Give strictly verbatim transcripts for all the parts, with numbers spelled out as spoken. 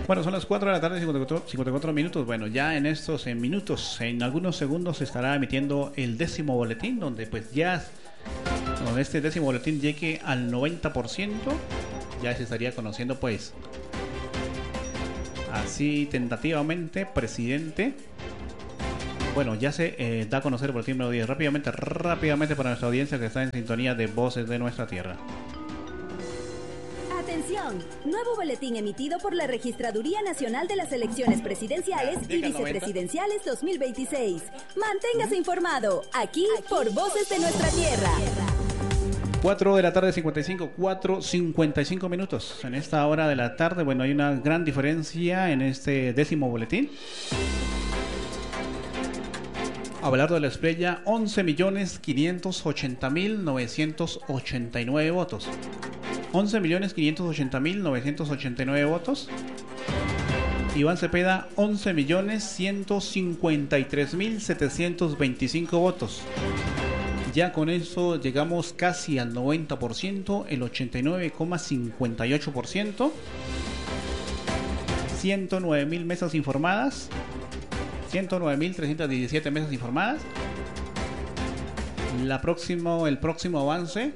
Bueno, son las cuatro de la tarde, cincuenta y cuatro, cincuenta y cuatro minutos. Bueno, ya en estos en minutos, en algunos segundos se estará emitiendo el décimo boletín, donde pues ya con este décimo boletín llegue al noventa por ciento, ya se estaría conociendo pues así tentativamente presidente. Bueno, ya se eh, da a conocer el boletín número diez. Rápidamente, rápidamente para nuestra audiencia que está en sintonía de Voces de Nuestra Tierra. Atención, nuevo boletín emitido por la Registraduría Nacional de las Elecciones Presidenciales y Vicepresidenciales dos mil veintiséis. Manténgase informado, aquí por Voces de Nuestra Tierra. cuatro de la tarde, cincuenta y cinco, cuatro cincuenta y cinco minutos. En esta hora de la tarde, bueno, hay una gran diferencia en este décimo boletín. Abelardo de la Espriella, once millones quinientos ochenta mil novecientos ochenta y nueve votos. once millones quinientos ochenta mil novecientos ochenta y nueve votos. Iván Cepeda, once millones ciento cincuenta y tres mil setecientos veinticinco votos. Ya con eso llegamos casi al noventa por ciento, el ochenta y nueve coma cincuenta y ocho por ciento. ciento nueve mil mesas informadas. ciento nueve mil trescientas diecisiete mesas informadas. La próximo, el próximo avance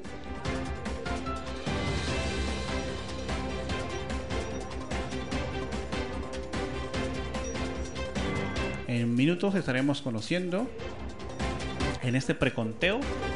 en minutos estaremos conociendo en este preconteo